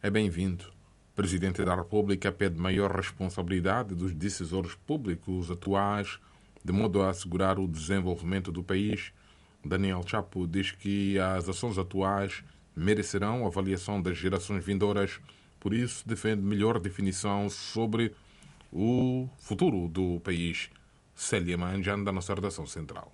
é bem-vindo. O Presidente da República pede maior responsabilidade dos decisores públicos atuais, de modo a assegurar o desenvolvimento do país. Daniel Chapo diz que as ações atuais merecerão a avaliação das gerações vindouras, por isso defende melhor definição sobre o futuro do país. Célia Manjan, da nossa redação central.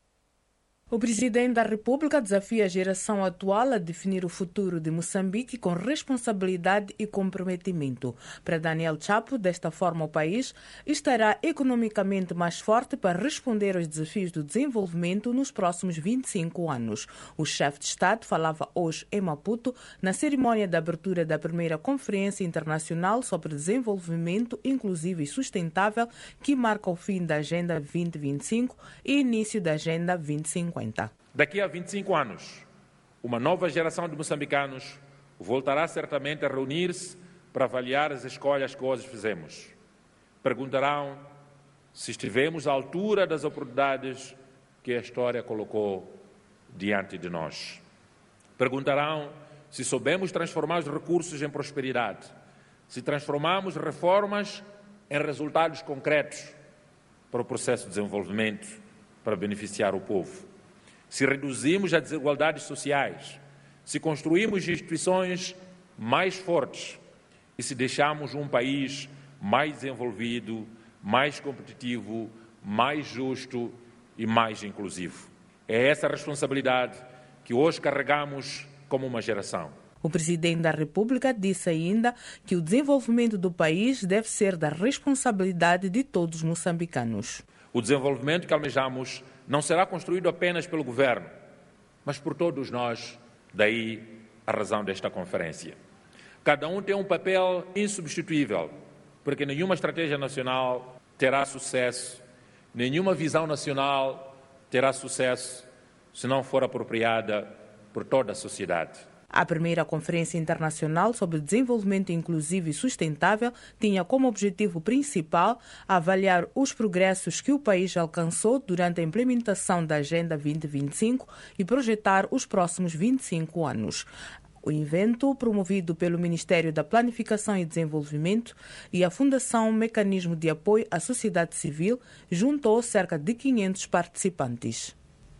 O Presidente da República desafia a geração atual a definir o futuro de Moçambique com responsabilidade e comprometimento. Para Daniel Chapo, desta forma o país estará economicamente mais forte para responder aos desafios do desenvolvimento nos próximos 25 anos. O chefe de Estado falava hoje em Maputo na cerimónia de abertura da primeira Conferência Internacional sobre Desenvolvimento Inclusivo e Sustentável, que marca o fim da Agenda 2025 e início da Agenda 2050. Daqui a 25 anos, uma nova geração de moçambicanos voltará certamente a reunir-se para avaliar as escolhas que hoje fizemos. Perguntarão se estivemos à altura das oportunidades que a história colocou diante de nós. Perguntarão se soubemos transformar os recursos em prosperidade, se transformamos reformas em resultados concretos para o processo de desenvolvimento, para beneficiar o povo. Se reduzimos as desigualdades sociais, se construímos instituições mais fortes e se deixamos um país mais desenvolvido, mais competitivo, mais justo e mais inclusivo. É essa responsabilidade que hoje carregamos como uma geração. O Presidente da República disse ainda que o desenvolvimento do país deve ser da responsabilidade de todos os moçambicanos. O desenvolvimento que almejamos não será construído apenas pelo Governo, mas por todos nós, daí a razão desta conferência. Cada um tem um papel insubstituível, porque nenhuma estratégia nacional terá sucesso, nenhuma visão nacional terá sucesso se não for apropriada por toda a sociedade. A primeira Conferência Internacional sobre Desenvolvimento Inclusivo e Sustentável tinha como objetivo principal avaliar os progressos que o país alcançou durante a implementação da Agenda 2025 e projetar os próximos 25 anos. O evento, promovido pelo Ministério da Planificação e Desenvolvimento e a Fundação Mecanismo de Apoio à Sociedade Civil, juntou cerca de 500 participantes.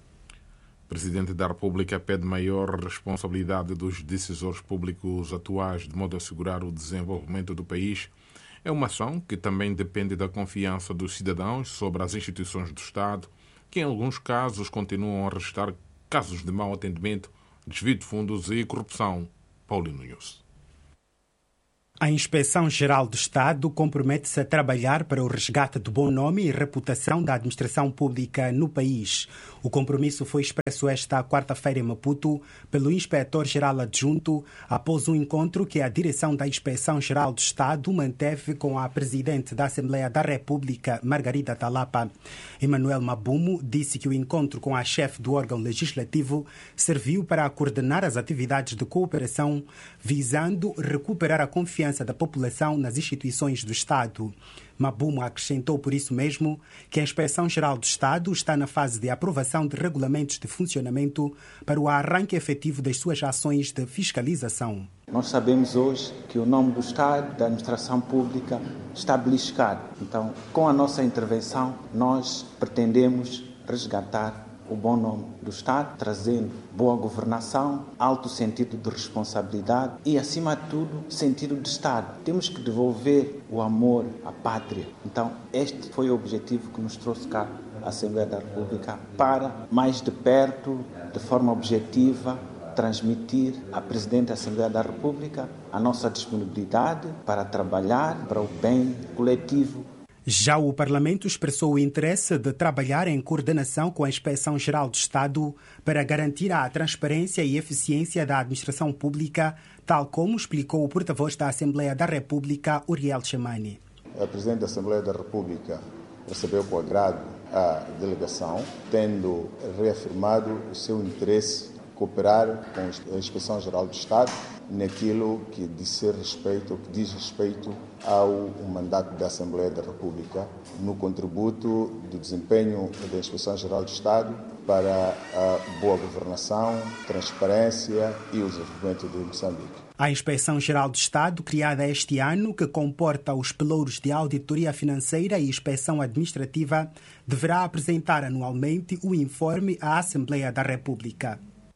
O Presidente da República pede maior responsabilidade dos decisores públicos atuais de modo a assegurar o desenvolvimento do país. É uma ação que também depende da confiança dos cidadãos sobre as instituições do Estado, que em alguns casos continuam a registrar casos de mau atendimento, desvio de fundos e corrupção. Paulino News. A Inspeção-Geral do Estado compromete-se a trabalhar para o resgate do bom nome e reputação da administração pública no país. O compromisso foi expresso esta quarta-feira em Maputo pelo Inspetor-Geral Adjunto após um encontro que a direção da Inspeção-Geral do Estado manteve com a Presidente da Assembleia da República, Margarida Talapa. Emmanuel Mabumo disse que o encontro com a chefe do órgão legislativo serviu para coordenar as atividades de cooperação, visando recuperar a confiança da população nas instituições do Estado. Mabumo acrescentou por isso mesmo que a Inspeção-Geral do Estado está na fase de aprovação de regulamentos de funcionamento para o arranque efetivo das suas ações de fiscalização. Nós sabemos hoje que o nome do Estado, da administração pública, está beliscado. Então, com a nossa intervenção, nós pretendemos resgatar o bom nome do Estado, trazendo boa governação, alto sentido de responsabilidade e, acima de tudo, sentido de Estado. Temos que devolver o amor à pátria. Então, este foi o objetivo que nos trouxe cá à Assembleia da República, para, mais de perto, de forma objetiva, transmitir à Presidente da Assembleia da República a nossa disponibilidade para trabalhar para o bem coletivo. Já o Parlamento expressou o interesse de trabalhar em coordenação com a Inspeção-Geral do Estado para garantir a transparência e eficiência da administração pública, tal como explicou o porta-voz da Assembleia da República, Uriel Chamani. A Presidente da Assembleia da República recebeu com agrado a delegação, tendo reafirmado o seu interesse cooperar com a Inspeção-Geral do Estado naquilo que diz respeito ao mandato da Assembleia da República, no contributo do desempenho da Inspeção-Geral do Estado para a boa governação, transparência e o desenvolvimento de Moçambique. A Inspeção-Geral do Estado, criada este ano, que comporta os pelouros de auditoria financeira e inspeção administrativa, deverá apresentar anualmente o informe à Assembleia da República.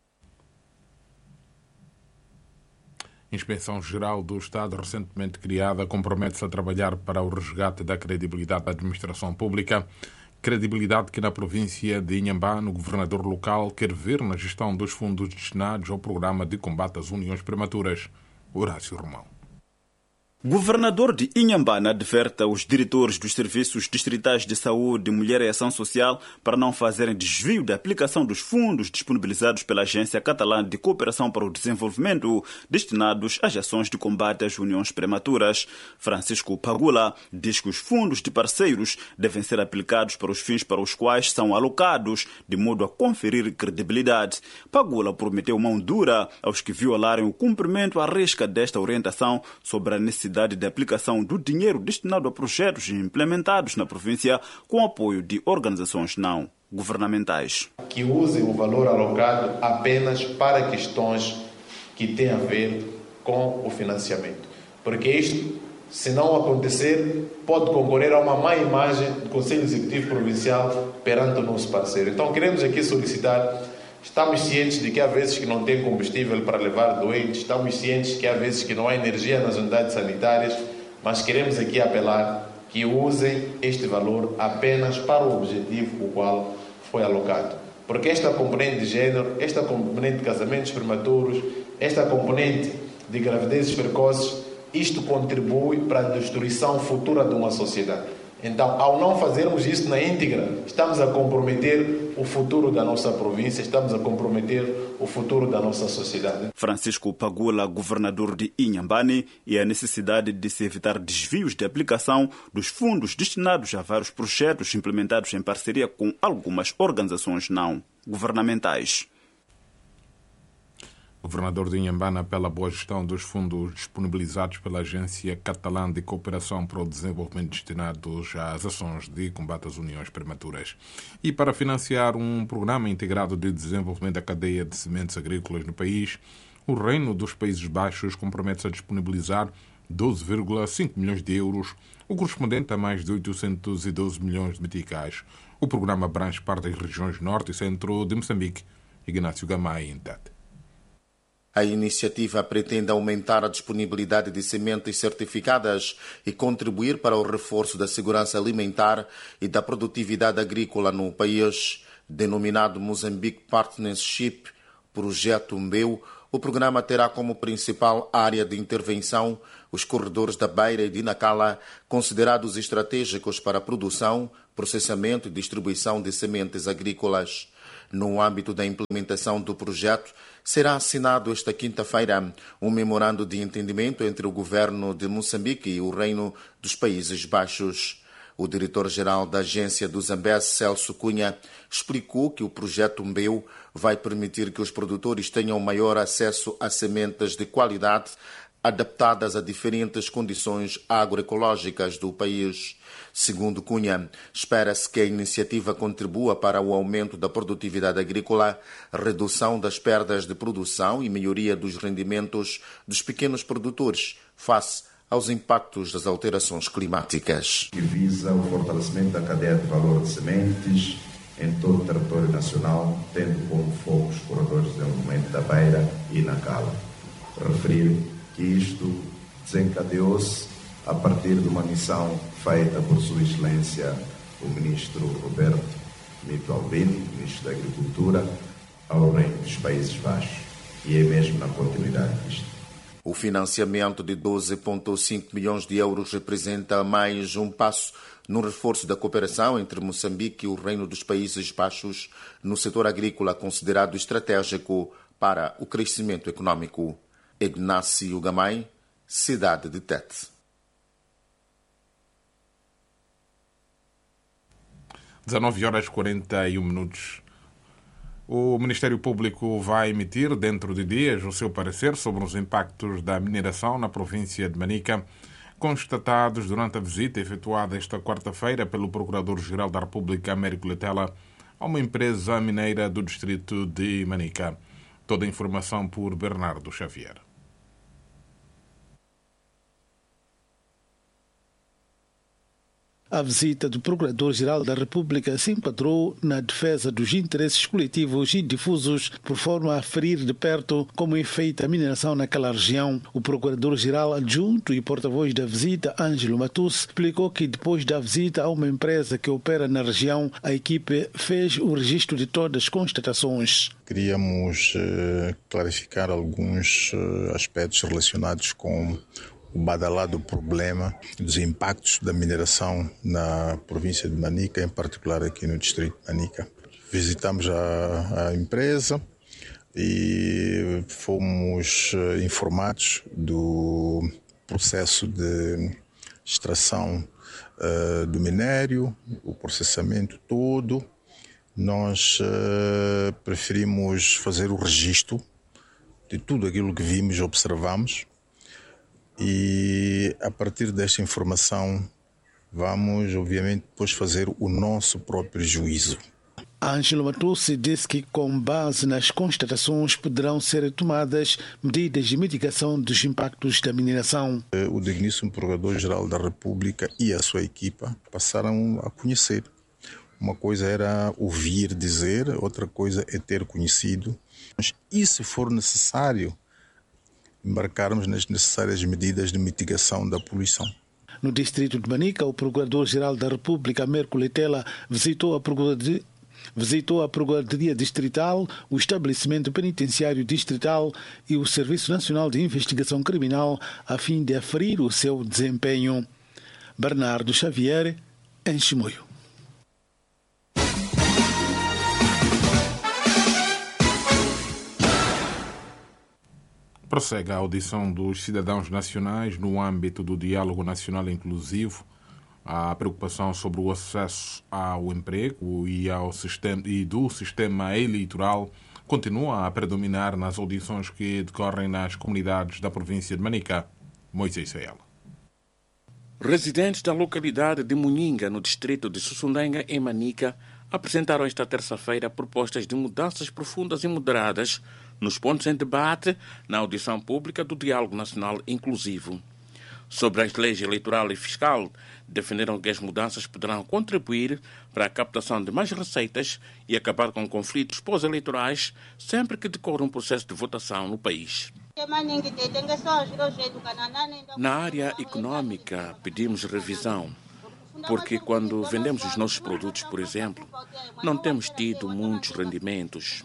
A Inspeção-Geral do Estado, recentemente criada, compromete-se a trabalhar para o resgate da credibilidade da administração pública, credibilidade que na província de Inhambane o governador local quer ver na gestão dos fundos destinados ao programa de combate às uniões prematuras. Horácio Romão. Governador de Inhambane adverte aos diretores dos serviços distritais de saúde, mulher e ação social para não fazerem desvio da aplicação dos fundos disponibilizados pela Agência Catalã de Cooperação para o Desenvolvimento destinados às ações de combate às uniões prematuras. Francisco Pagula diz que os fundos de parceiros devem ser aplicados para os fins para os quais são alocados, de modo a conferir credibilidade. Pagula prometeu mão dura aos que violarem o cumprimento à risca desta orientação sobre a necessidade de aplicação do dinheiro destinado a projetos implementados na província com apoio de organizações não governamentais. Que usem o valor alocado apenas para questões que têm a ver com o financiamento. Porque isto, se não acontecer, pode concorrer a uma má imagem do Conselho Executivo Provincial perante o nosso parceiro. Então queremos aqui solicitar. Estamos cientes de que há vezes que não tem combustível para levar doentes, estamos cientes que há vezes que não há energia nas unidades sanitárias, mas queremos aqui apelar que usem este valor apenas para o objetivo o qual foi alocado. Porque esta componente de género, esta componente de casamentos prematuros, esta componente de gravidezes precoces, isto contribui para a destruição futura de uma sociedade. Então, ao não fazermos isso na íntegra, estamos a comprometer o futuro da nossa província, estamos a comprometer o futuro da nossa sociedade. Francisco Pagula, governador de Inhambane, e a necessidade de se evitar desvios de aplicação dos fundos destinados a vários projetos implementados em parceria com algumas organizações não governamentais. O governador de Inhambane apela à boa gestão dos fundos disponibilizados pela Agência Catalã de Cooperação para o Desenvolvimento destinados às ações de combate às uniões prematuras. E para financiar um programa integrado de desenvolvimento da cadeia de sementes agrícolas no país, o Reino dos Países Baixos compromete-se a disponibilizar 12,5 milhões de euros, o correspondente a mais de 812 milhões de meticais. O programa abrange parte das regiões norte e centro de Moçambique. Ignácio Gamay, em Tete. A iniciativa pretende aumentar a disponibilidade de sementes certificadas e contribuir para o reforço da segurança alimentar e da produtividade agrícola no país. Denominado Mozambique Partnership Projeto Mbeu, o programa terá como principal área de intervenção os corredores da Beira e de Nacala, considerados estratégicos para a produção, processamento e distribuição de sementes agrícolas. No âmbito da implementação do projeto, será assinado esta quinta-feira um memorando de entendimento entre o governo de Moçambique e o Reino dos Países Baixos. O diretor-geral da agência do Zambeze, Celso Cunha, explicou que o projeto Mbeu vai permitir que os produtores tenham maior acesso a sementes de qualidade adaptadas a diferentes condições agroecológicas do país. Segundo Cunha, espera-se que a iniciativa contribua para o aumento da produtividade agrícola, redução das perdas de produção e melhoria dos rendimentos dos pequenos produtores face aos impactos das alterações climáticas. Que visa o fortalecimento da cadeia de valor de sementes em todo o território nacional, tendo como foco os corredores de desenvolvimento da Beira e Nacala. Referir que isto desencadeou-se a partir de uma missão feita por Sua Excelência o Ministro Roberto Mito Albino, Ministro da Agricultura, ao Reino dos Países Baixos. E é mesmo na continuidade disto. O financiamento de 12,5 milhões de euros representa mais um passo no reforço da cooperação entre Moçambique e o Reino dos Países Baixos no setor agrícola considerado estratégico para o crescimento econômico. Ignácio Gamay, cidade de Tete. 19 horas 41 minutos. O Ministério Público vai emitir, dentro de dias, o seu parecer sobre os impactos da mineração na província de Manica, constatados durante a visita efetuada esta quarta-feira pelo Procurador-Geral da República, Américo Letela, a uma empresa mineira do distrito de Manica. Toda a informação por Bernardo Xavier. A visita do Procurador-Geral da República se enquadrou na defesa dos interesses coletivos e difusos, por forma a aferir de perto como é feita a mineração naquela região. O Procurador-Geral adjunto e porta-voz da visita, Ângelo Matus, explicou que depois da visita a uma empresa que opera na região, a equipe fez o registro de todas as constatações. Queríamos clarificar alguns aspectos relacionados com o badalado problema dos impactos da mineração na província de Manica, em particular aqui no distrito de Manica. Visitamos a empresa e fomos informados do processo de extração do minério, o processamento todo. Nós preferimos fazer o registro de tudo aquilo que vimos e observamos. E a partir desta informação vamos, obviamente, depois fazer o nosso próprio juízo. Ângelo Matussi disse que, com base nas constatações, poderão ser tomadas medidas de mitigação dos impactos da mineração. O digníssimo Procurador-Geral da República e a sua equipa passaram a conhecer. Uma coisa era ouvir dizer, outra coisa é ter conhecido. E se for necessário, embarcarmos nas necessárias medidas de mitigação da poluição. No distrito de Manica, o Procurador-Geral da República, Américo Letela, visitou a Procuradoria Distrital, o Estabelecimento Penitenciário Distrital e o Serviço Nacional de Investigação Criminal, a fim de aferir o seu desempenho. Bernardo Xavier, em Chimoio. Prossegue a audição dos cidadãos nacionais no âmbito do diálogo nacional inclusivo. A preocupação sobre o acesso ao emprego e do sistema eleitoral continua a predominar nas audições que decorrem nas comunidades da província de Manica. Moisés Saela. Residentes da localidade de Munhinga, no distrito de Sussundenga, em Manica, apresentaram esta terça-feira propostas de mudanças profundas e moderadas nos pontos em debate na audição pública do Diálogo Nacional Inclusivo. Sobre as leis eleitoral e fiscal, defenderam que as mudanças poderão contribuir para a captação de mais receitas e acabar com conflitos pós-eleitorais sempre que decorra um processo de votação no país. Na área econômica, pedimos revisão, porque quando vendemos os nossos produtos, por exemplo, não temos tido muitos rendimentos.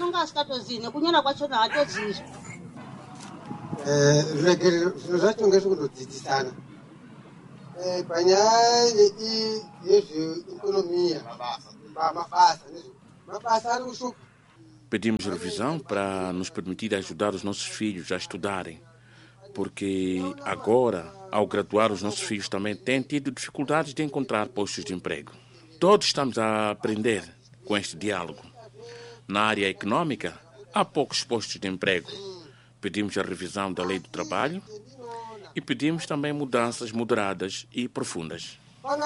Pedimos revisão para nos permitir ajudar os nossos filhos a estudarem, porque agora, ao graduar, os nossos filhos também têm tido dificuldades de encontrar postos de emprego. Todos estamos a aprender com este diálogo. Na área econômica, há poucos postos de emprego. Pedimos a revisão da lei do trabalho e pedimos também mudanças moderadas e profundas.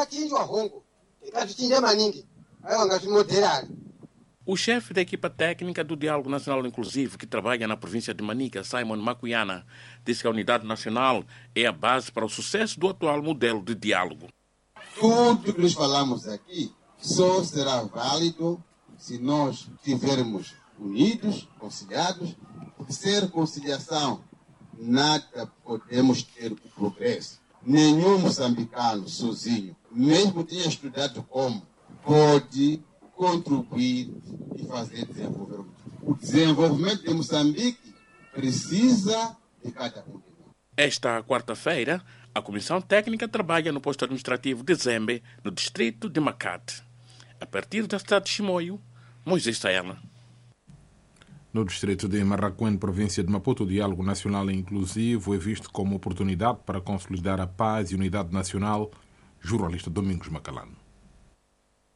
O chefe da equipa técnica do Diálogo Nacional Inclusivo, que trabalha na província de Manica, Simon Macuyana, disse que a unidade nacional é a base para o sucesso do atual modelo de diálogo. Tudo que nós falamos aqui só será válido se nós estivermos unidos, conciliados. Sem conciliação, nada podemos ter o progresso. Nenhum moçambicano sozinho, mesmo tenha estudado como, pode contribuir e fazer desenvolver. O desenvolvimento de Moçambique precisa de cada um. Esta quarta-feira, a Comissão Técnica trabalha no posto administrativo de Zembe, no distrito de Macate. A partir da cidade de Chimoio, Moisés Saela. No distrito de Marraquém, província de Maputo, o diálogo nacional inclusivo é visto como oportunidade para consolidar a paz e unidade nacional. Jornalista Domingos Macalano.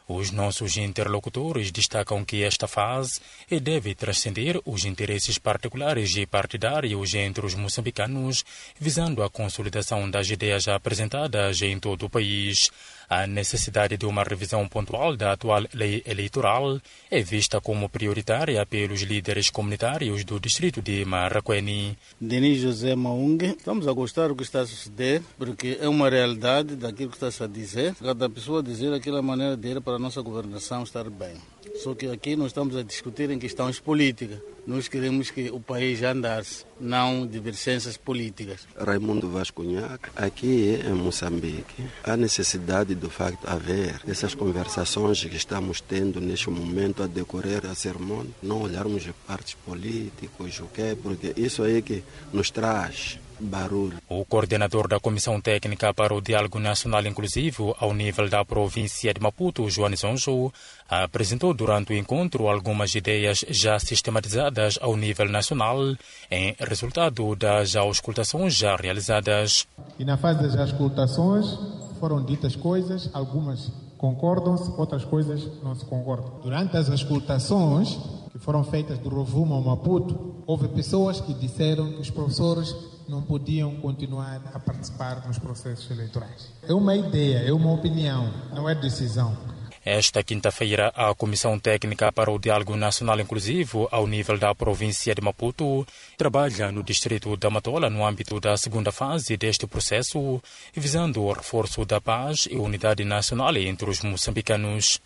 Os nossos interlocutores destacam que esta fase deve transcender os interesses particulares e partidários entre os moçambicanos, visando a consolidação das ideias apresentadas em todo o país. A necessidade de uma revisão pontual da atual lei eleitoral é vista como prioritária pelos líderes comunitários do distrito de Maracuene. Denis José Maung, estamos a gostar do que está a suceder, porque é uma realidade daquilo que está a dizer. Cada pessoa dizer aquela maneira dele para a nossa governação estar bem. Só que aqui nós estamos a discutir em questões políticas. Nós queremos que o país andasse, não divergências políticas. Raimundo Vascunhac, aqui em Moçambique, há necessidade de facto haver essas conversações que estamos tendo neste momento a decorrer a cerimônia, não olharmos de partes políticos, porque isso aí que nos traz barulho. O coordenador da Comissão Técnica para o Diálogo Nacional Inclusivo ao nível da província de Maputo, Joanes Onjo, apresentou durante o encontro algumas ideias já sistematizadas ao nível nacional em resultado das auscultações já realizadas. E na fase das auscultações foram ditas coisas, algumas concordam-se, outras coisas não se concordam. Durante as auscultações que foram feitas do Rovuma ao Maputo, houve pessoas que disseram que os professores não podiam continuar a participar nos processos eleitorais. É uma ideia, é uma opinião, não é decisão. Esta quinta-feira, a Comissão Técnica para o Diálogo Nacional Inclusivo, ao nível da província de Maputo, trabalha no distrito da Matola no âmbito da segunda fase deste processo, visando o reforço da paz e unidade nacional entre os moçambicanos.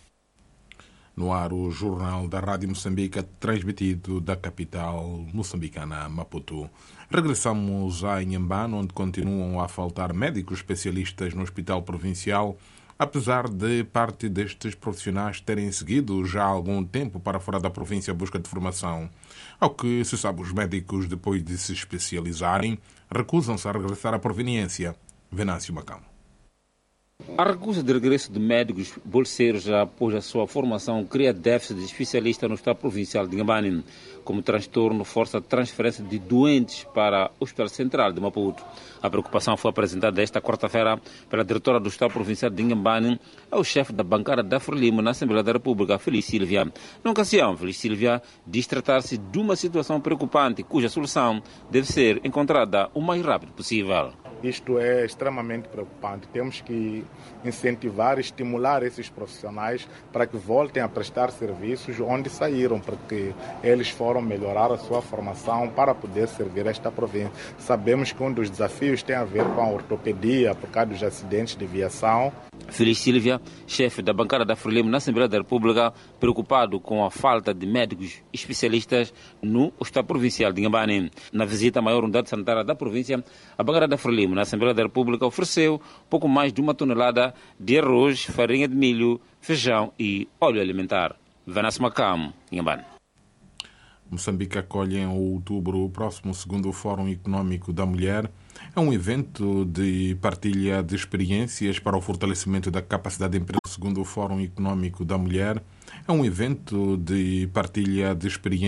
No ar, o jornal da Rádio Moçambique, transmitido da capital moçambicana, Maputo. Regressamos a Inhambane, onde continuam a faltar médicos especialistas no Hospital Provincial, apesar de parte destes profissionais terem seguido já há algum tempo para fora da província à busca de formação. Ao que se sabe, os médicos, depois de se especializarem, recusam-se a regressar à proveniência. Venâncio Macamo. A recusa de regresso de médicos bolseiros após a sua formação cria déficit de especialistas no Estado Provincial de Inhambane. Como transtorno, força a transferência de doentes para o Hospital Central de Maputo. A preocupação foi apresentada esta quarta-feira pela diretora do Estado Provincial de Inhambane ao chefe da bancada da Frelimo na Assembleia da República, Feliz Silvia. Na ocasião, Feliz Silvia diz tratar-se de uma situação preocupante cuja solução deve ser encontrada o mais rápido possível. Isto é extremamente preocupante. Temos que incentivar e estimular esses profissionais para que voltem a prestar serviços onde saíram, porque eles foram melhorar a sua formação para poder servir esta província. Sabemos que um dos desafios tem a ver com a ortopedia, por causa dos acidentes de viação. Feliz Silvia, chefe da bancada da Frelimo na Assembleia da República, preocupado com a falta de médicos especialistas no Hospital Provincial de Inhambane. Na visita à maior unidade sanitária da província, a bancada da Frelimo na Assembleia da República ofereceu pouco mais de 1 tonelada de arroz, farinha de milho, feijão e óleo alimentar. Venâncio Macamo, Inhambane. Moçambique acolhe em outubro o próximo 2º Fórum Econômico da Mulher. É um evento de partilha de experiências para o fortalecimento da capacidade de emprego. O 2º Fórum Econômico da Mulher é um evento de partilha de experiências